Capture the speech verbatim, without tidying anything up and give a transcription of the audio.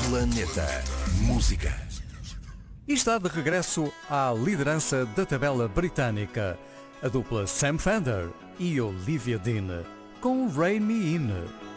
Planeta Música. E está de regresso à liderança da tabela britânica, a dupla Sam Fender e Olivia Dean, com Rain Me In.